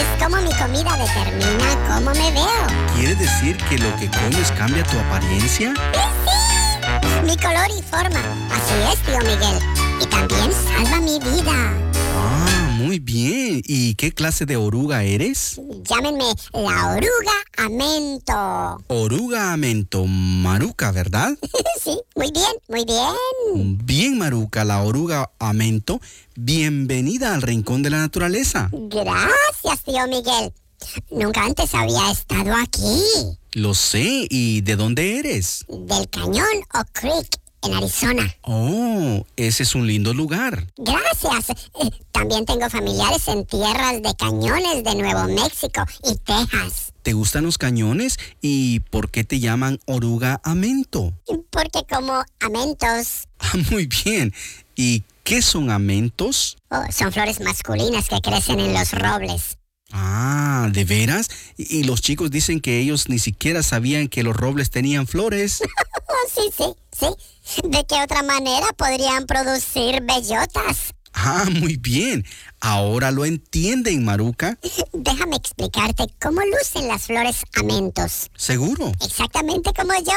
¿Ves cómo mi comida determina cómo me veo? ¿Quiere decir que lo que comes cambia tu apariencia? ¡Sí! Mi color y forma. Así es, tío Miguel. Y también salva mi vida. Ah, muy bien. ¿Y qué clase de oruga eres? Llámenme la oruga Amento. Oruga Amento, Maruca, ¿verdad? Sí, muy bien, muy bien. Bien, Maruca, la oruga Amento. Bienvenida al Rincón de la Naturaleza. Gracias, tío Miguel. Nunca antes había estado aquí. Lo sé. ¿Y de dónde eres? Del cañón Oak Creek, en Arizona. Oh, ese es un lindo lugar. Gracias. También tengo familiares en tierras de cañones de Nuevo México y Texas. ¿Te gustan los cañones? ¿Y por qué te llaman oruga Amento? Porque como amentos, Ah, muy bien. ¿Y qué son amentos? son flores masculinas que crecen en los robles. Ah, ¿de veras? Y los chicos dicen que ellos ni siquiera sabían que los robles tenían flores. Sí, sí, sí. ¿De qué otra manera podrían producir bellotas? Ah, muy bien. Ahora lo entienden, Maruca. Déjame explicarte cómo lucen las flores amentos. ¿Seguro? Exactamente como yo.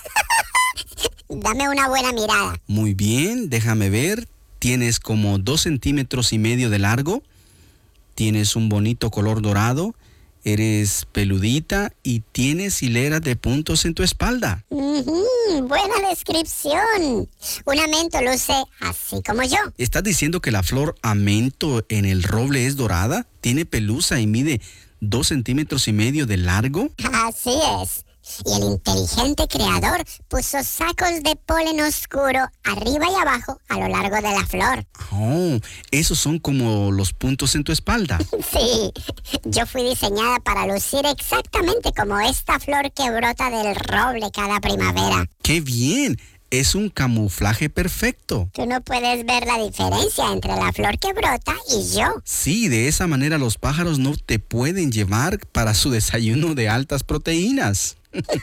Dame una buena mirada. Muy bien, déjame ver. Tienes como 2,5 centímetros de largo. Tienes un bonito color dorado. Eres peludita y tienes hileras de puntos en tu espalda. Buena descripción. Un amento luce así como yo. ¿Estás diciendo que la flor amento en el roble es dorada? ¿Tiene pelusa y mide 2,5 centímetros de largo? Así es. Y el inteligente creador puso sacos de polen oscuro arriba y abajo a lo largo de la flor. Oh, esos son como los puntos en tu espalda. Sí, yo fui diseñada para lucir exactamente como esta flor que brota del roble cada primavera. ¡Qué bien! Es un camuflaje perfecto. Tú no puedes ver la diferencia entre la flor que brota y yo. Sí, de esa manera los pájaros no te pueden llevar para su desayuno de altas proteínas.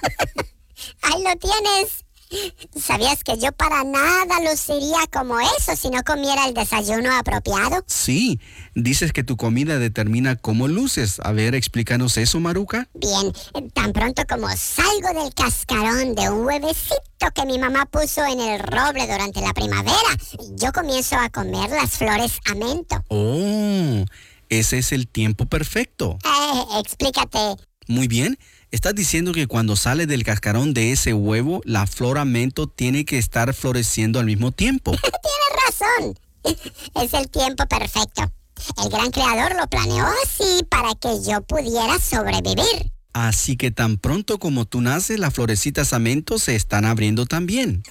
¡Ahí lo tienes! ¿Sabías que yo para nada luciría como eso si no comiera el desayuno apropiado? Sí, dices que tu comida determina cómo luces. A ver, explícanos eso, Maruca. Bien, tan pronto como salgo del cascarón de un huevecito que mi mamá puso en el roble durante la primavera, yo comienzo a comer las flores amento. Oh, ese es el tiempo perfecto. Explícate. Muy bien. ¿Estás diciendo que cuando sale del cascarón de ese huevo, la flor amento tiene que estar floreciendo al mismo tiempo? Tienes razón. Es el tiempo perfecto. El gran creador lo planeó así para que yo pudiera sobrevivir. Así que tan pronto como tú naces, las florecitas amento se están abriendo también.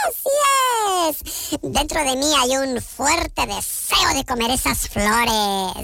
Así es. Dentro de mí hay un fuerte deseo de comer esas flores.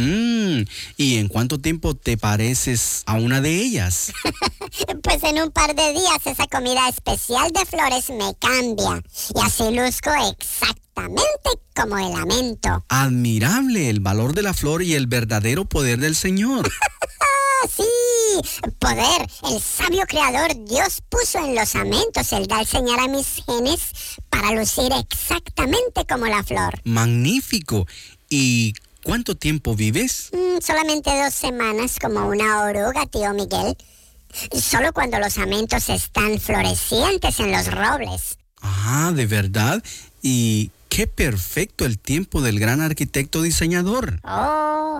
¿Y en cuánto tiempo te pareces a una de ellas? Pues en un par de días esa comida especial de flores me cambia. Y así luzco exactamente como el amento. Admirable el valor de la flor y el verdadero poder del Señor. Sí, poder. El sabio creador Dios puso en los amentos el dar señal a mis genes para lucir exactamente como la flor. Magnífico. ¿Y cuánto tiempo vives? Solamente 2 semanas como una oruga, tío Miguel. Solo cuando los amentos están florecientes en los robles. Ah, ¿de verdad? ¿Y qué perfecto el tiempo del gran arquitecto diseñador? Oh,